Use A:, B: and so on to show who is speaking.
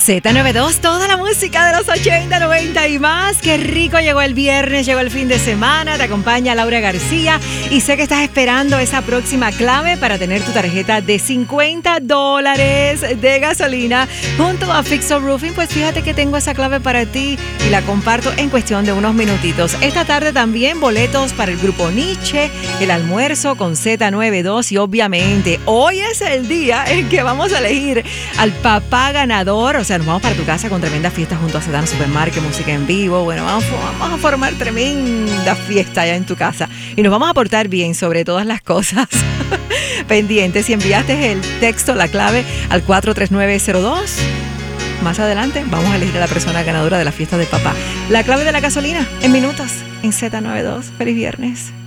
A: Z92, toda la música de los 80, 90 y más. Qué rico, llegó el viernes, llegó el fin de semana. Te acompaña Laura García y sé que estás esperando esa próxima clave para tener tu tarjeta de $50 de gasolina junto a Fixo Roofing. Pues fíjate que tengo esa clave para ti y la comparto en cuestión de unos minutitos. Esta tarde también boletos para el grupo Nietzsche, el almuerzo con Z92 y obviamente hoy es el día en que vamos a elegir al papá ganador. O sea, nos vamos para tu casa con tremenda fiesta junto a Sedano Supermarket, música en vivo. Bueno, vamos a formar tremenda fiesta allá en tu casa. Y nos vamos a portar bien sobre todas las cosas. Pendientes, si enviaste el texto, la clave al 43902, más adelante vamos a elegir a la persona ganadora de la fiesta del papá. La clave de la gasolina en minutos en Z92. Feliz viernes.